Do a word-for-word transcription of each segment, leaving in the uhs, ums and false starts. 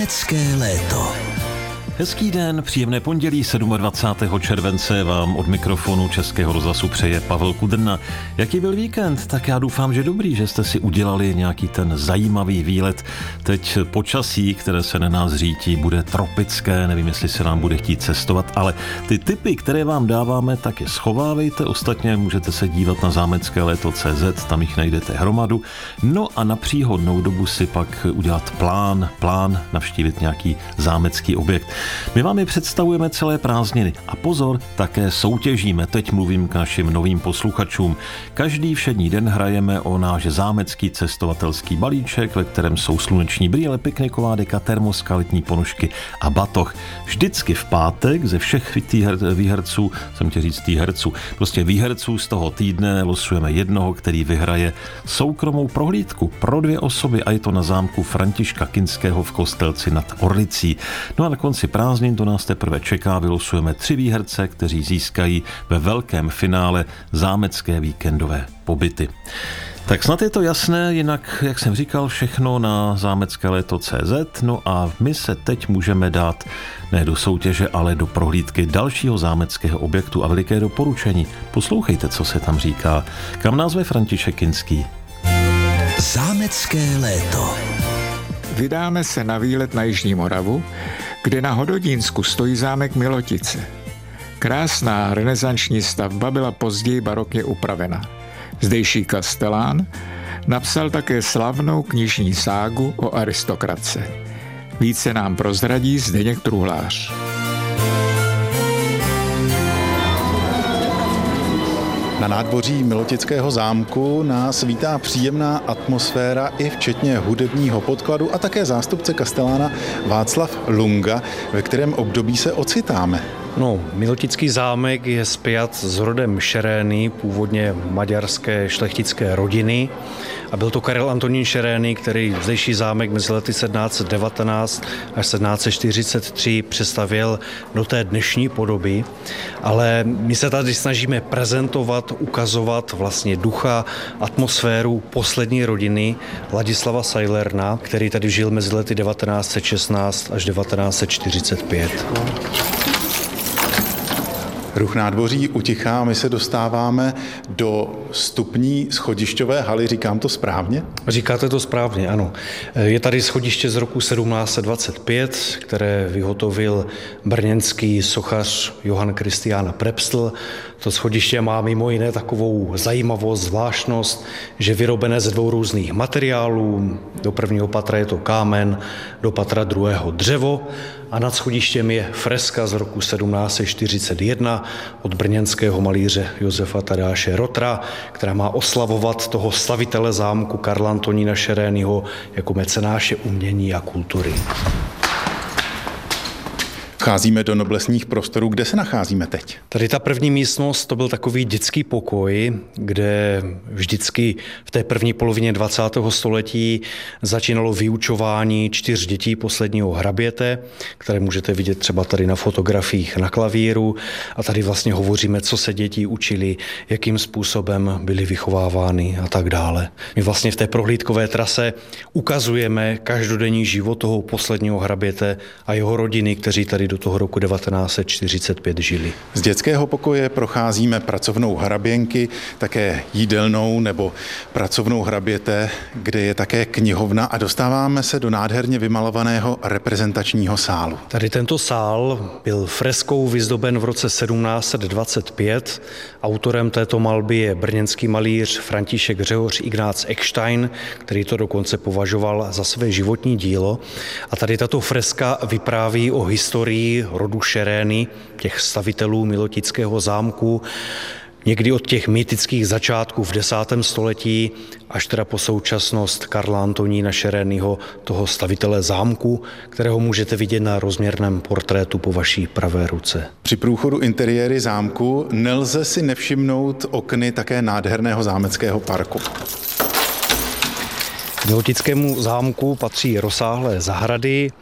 Zámecké léto. Hezký den, příjemné pondělí dvacátého sedmého července vám od mikrofonu Českého rozhlasu přeje Pavel Kudrna. Jaký byl víkend? Tak já doufám, že dobrý, že jste si udělali nějaký ten zajímavý výlet. Teď počasí, které se na nás řítí, bude tropické, nevím, jestli se nám bude chtít cestovat, ale ty tipy, které vám dáváme, tak je schovávejte. Ostatně můžete se dívat na zámecké léto tečka cé zet, tam jich najdete hromadu. No a na příhodnou dobu si pak udělat plán, plán navštívit nějaký zámecký objekt. My vám je představujeme celé prázdniny a pozor, také soutěžíme. Teď mluvím k našim novým posluchačům. Každý všední den hrajeme o náš zámecký cestovatelský balíček, ve kterém jsou sluneční brýle, pikniková deka, termoska, letní ponožky a batoh. Vždycky v pátek ze všech výherců, jsem chtěl říct týherců, prostě výherců z toho týdne losujeme jednoho, který vyhraje soukromou prohlídku pro dvě osoby a je to na zámku Františka Kinského v Kostelci nad Orlicí. No a na konci prázdnin to nás teprve čeká, vylosujeme tři výherce, kteří získají ve velkém finále zámecké víkendové pobyty. Tak snad je to jasné, jinak, jak jsem říkal, všechno na zámecké léto tečka cé zet. No a my se teď můžeme dát ne do soutěže, ale do prohlídky dalšího zámeckého objektu a veliké doporučení. Poslouchejte, co se tam říká. Kam nás zve František Kinský? Zámecké léto. Vydáme se na výlet na Jižní Moravu, kde na Hododínsku stojí zámek Milotice. Krásná renesanční stavba byla později barokně upravena. Zdejší kastelán napsal také slavnou knižní ságu o aristokratce. Více nám prozradí Zdeněk Truhlář. Na nádvoří Milotického zámku nás vítá příjemná atmosféra i včetně hudebního podkladu a také zástupce kastelána Václav Lunga, ve kterém období se ocitáme. No, Milotický zámek je spjat s rodem Šerény, původně maďarské šlechtické rodiny. A byl to Karel Antonín Šerény, který zdejší zámek mezi lety sedmnáct set devatenáct až sedmnáct set čtyřicet tři přestavěl do té dnešní podoby. Ale my se tady snažíme prezentovat, ukazovat vlastně ducha, atmosféru poslední rodiny Ladislava Sajlerna, který tady žil mezi lety devatenáct set šestnáct až devatenáct set čtyřicet pět. Ruch nádvoří utichá, my se dostáváme do vstupní schodišťové haly, říkám to správně? Říkáte to správně, ano. Je tady schodiště z roku sedmnáct set dvacet pět, které vyhotovil brněnský sochař Johann Christian Prepstl. To schodiště má mimo jiné takovou zajímavost, zvláštnost, že vyrobené ze dvou různých materiálů. Do prvního patra je to kámen, do patra druhého dřevo a nad schodištěm je freska z roku sedmnáct set čtyřicet jedna od brněnského malíře Josefa Tadeáše Rotra, která má oslavovat toho slavitele zámku Karla Antonína Šerényho jako mecenáše umění a kultury. Vcházíme do noblesních prostorů. Kde se nacházíme teď? Tady ta první místnost, to byl takový dětský pokoj, kde vždycky v té první polovině dvacátého století začínalo vyučování čtyř dětí posledního hraběte, které můžete vidět třeba tady na fotografiích na klavíru. A tady vlastně hovoříme, co se děti učili, jakým způsobem byly vychovávány a tak dále. My vlastně v té prohlídkové trase ukazujeme každodenní život toho posledního hraběte a jeho rodiny, kteří tady do toho roku devatenáct set čtyřicet pět žili. Z dětského pokoje procházíme pracovnou hraběnky, také jídelnou nebo pracovnou hraběte, kde je také knihovna a dostáváme se do nádherně vymalovaného reprezentačního sálu. Tady tento sál byl freskou vyzdoben v roce sedmnáct set dvacet pět. Autorem této malby je brněnský malíř František Řehoř Ignác Eckstein, který to dokonce považoval za své životní dílo. A tady tato freska vypráví o historii rodu Šerény, těch stavitelů Milotického zámku, někdy od těch mýtických začátků v desátém století až teda po současnost Karla Antonína Šerényho, toho stavitele zámku, kterého můžete vidět na rozměrném portrétu po vaší pravé ruce. Při průchodu interiéry zámku nelze si nevšimnout okny také nádherného zámeckého parku. K Milotickému zámku patří rozsáhlé zahrady,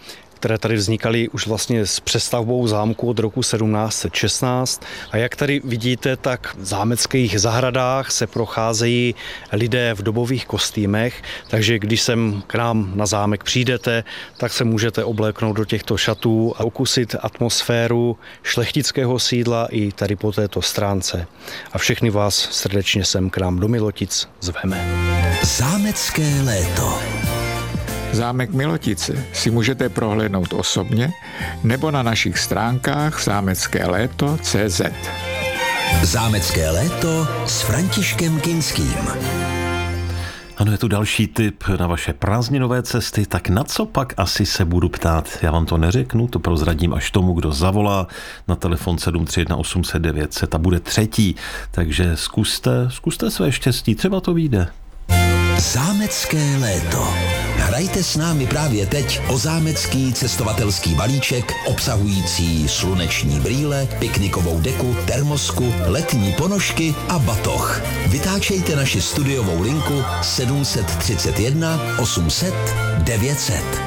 které tady vznikaly už vlastně s přestavbou zámku od roku sedmnáct set šestnáct. A jak tady vidíte, tak v zámeckých zahradách se procházejí lidé v dobových kostýmech, takže když sem k nám na zámek přijdete, tak se můžete obléknout do těchto šatů a okusit atmosféru šlechtického sídla i tady po této stránce. A všechny vás srdečně sem k nám do Milotic zveme. Zámecké léto. Zámek Milotice si můžete prohlédnout osobně nebo na našich stránkách zámecké léto tečka cé zet. Zámecké léto s Františkem Kinským. Ano, je tu další tip na vaše prázdninové cesty, tak na co pak asi se budu ptát? Já vám to neřeknu, to prozradím až tomu, kdo zavolá na telefon sedm tři jedna osm set devět set a bude třetí, takže zkuste, zkuste své štěstí, třeba to vyjde. Zámecké léto. Hrajte s námi právě teď o zámecký cestovatelský balíček obsahující sluneční brýle, piknikovou deku, termosku, letní ponožky a batoh. Vytáčejte naši studiovou linku sedm tři jedna osm set devět set.